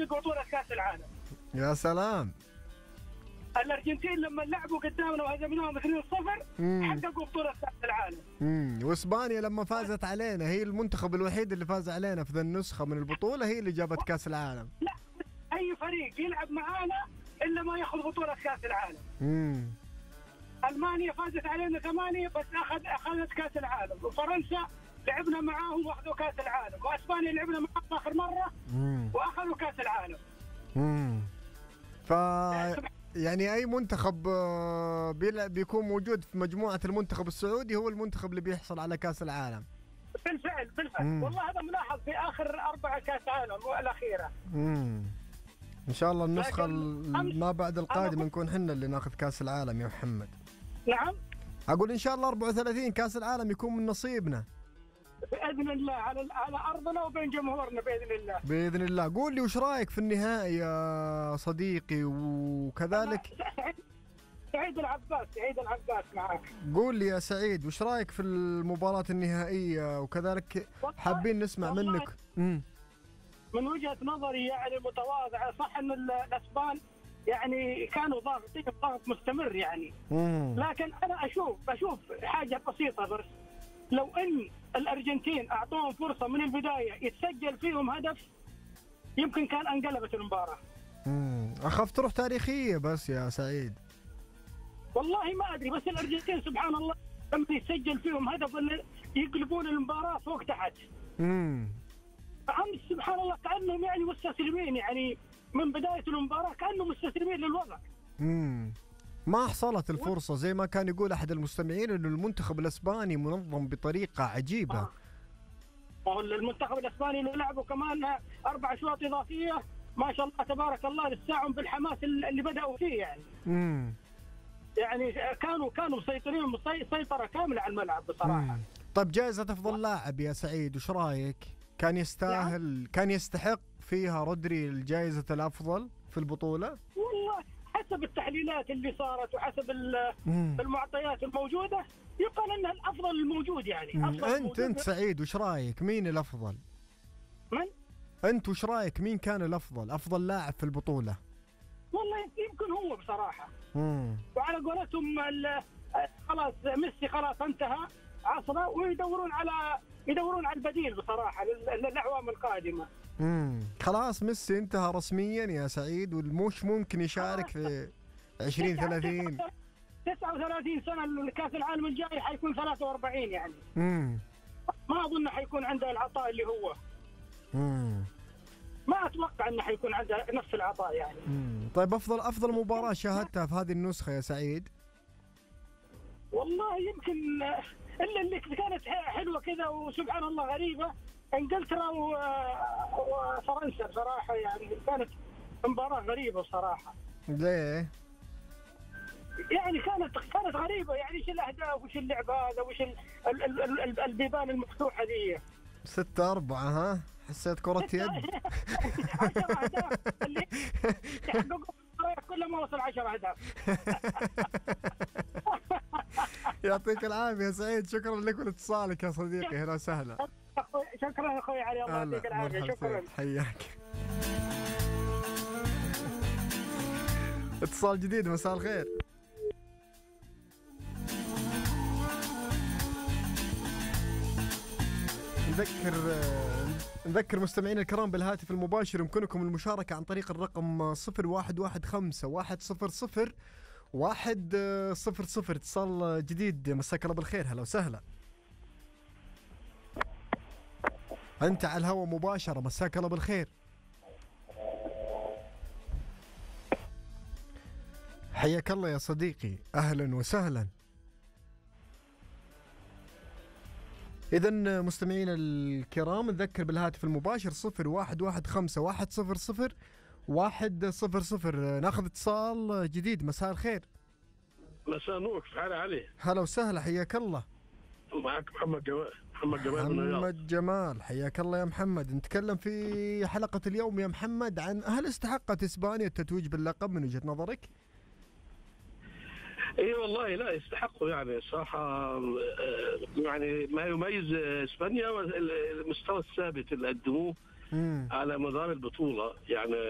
بطولة كأس العالم. يا سلام. الأرجنتين لما لعبوا قدامنا وهزمناهم 2-0 حققوا بطولة كأس العالم. وإسبانيا لما فازت علينا، هي المنتخب الوحيد اللي فاز علينا في ذا النسخة من البطولة، هي اللي جابت كأس العالم. لا، أي فريق يلعب معانا إلا ما يأخذ بطولة كأس العالم. ألمانيا فازت علينا 8 بس أخذت كأس العالم، وفرنسا لعبنا معاهم واخذوا كأس العالم، وأسبانيا لعبنا معاهم آخر مرة وأخذوا كأس العالم. يعني أي منتخب بيكون موجود في مجموعة المنتخب السعودي هو المنتخب اللي بيحصل على كأس العالم. بالفعل والله هذا ملاحظ في آخر 4 كأس عالم الأخيرة. إن شاء الله النسخة ما بعد القادمة نكون حنا اللي ناخذ كأس العالم يا محمد. نعم. أقول إن شاء الله 34 كأس العالم يكون من نصيبنا بإذن الله، على أرضنا وبين جمهورنا بإذن الله. بإذن الله. قول لي وش رأيك في النهائي يا صديقي؟ وكذلك سعيد العباس معك. قول لي يا سعيد وش رأيك في المباراة النهائية؟ وكذلك حابين نسمع منك. من وجهة نظري يعني متواضعة، صح أن الأسبان يعني كانوا ضاغطين ضغط مستمر يعني، لكن أنا أشوف حاجة بسيطة بس، لو أن الأرجنتين أعطوهم فرصة من البداية يتسجل فيهم هدف يمكن كان انقلبت المباراة. أخاف تروح تاريخية بس يا سعيد. والله ما أدري، بس الأرجنتين سبحان الله لما يسجل فيهم هدف يقلبون المباراة فوق تحت. أمس سبحان الله كأنهم يعني مستسلمين، يعني من بداية المباراة كأنهم مستسلمين للوضع. ما حصلت الفرصة زي ما كان يقول أحد المستمعين إنه المنتخب الإسباني منظم بطريقة عجيبة. المنتخب الإسباني اللي لعبوا كمان 4 أشواط إضافية ما شاء الله تبارك الله، لساعهم بالحماس اللي بدأوا فيه يعني. يعني كانوا مسيطرين سيطرة كاملة على الملعب بصراحة. طيب جائزة أفضل لاعب يا سعيد وش رأيك؟ كان يستاهل، كان يستحق فيها رودري الجائزة الأفضل في البطولة؟ والله حسب التحليلات اللي صارت وحسب المعطيات الموجودة يقال أنها الأفضل الموجود يعني. أنت سعيد وش رأيك مين الأفضل؟ من؟ أنت وش رأيك مين كان الأفضل؟ أفضل لاعب في البطولة؟ والله يمكن هو بصراحة. وعلى قولتهم خلاص ميسي خلاص انتهى عصره، ويدورون على البديل بصراحة للأعوام القادمة. خلاص ميسي انتهى رسميا يا سعيد، والمش ممكن يشارك في 2030. 39 سنة لكأس العالم الجاي حيكون 43 يعني. ما أظن حيكون عنده العطاء اللي هو. ما أتوقع أنه حيكون عنده نفس العطاء يعني. طيب أفضل مباراة شاهدتها في هذه النسخة يا سعيد؟ والله يمكن اللي كانت حلوة كذا وسبحان الله غريبة، انجلترا وفرنسا بصراحة، يعني كانت مباراة غريبة بصراحة. ليه؟ يعني كانت غريبة، يعني ايش الأهداف وش اللعب هذا وش البيبان المفتوحة دي. 6-4 ها؟ حسيت كرة يد. 10 أهداف اللي يحققوا كل ما وصل 10 أهداف. يعطيك العافية يا سعيد، شكرا لك ولاتصالك يا صديقي. هلا وسهلا. شكرا أخوي علي، الله يعطيك العافية. شكرا، حياك. اتصال جديد، مساء الخير. نذكر مستمعينا الكرام بالهاتف المباشر يمكنكم المشاركة عن طريق الرقم 0115-100-100. اتصال جديد، مساك الله بالخير. هلا وسهلا. أنت على الهواء مباشرة، مساك الله بالخير. حياك الله يا صديقي، أهلا وسهلا. إذن مستمعينا الكرام نذكر بالهاتف المباشر 0115-100-100. ناخذ اتصال جديد، مساء الخير. مساء نور، كيف حالك علي؟ هلا وسهلا، حياك الله. معك محمد جمال محمد جمال، حياك الله يا محمد. نتكلم في حلقة اليوم يا محمد عن هل استحقت إسبانيا التتويج باللقب من وجهة نظرك؟ اي والله لا يستحقوا يعني صراحة. يعني ما يميز اسبانيا المستوى الثابت اللي قدموه على مدار البطولة يعني.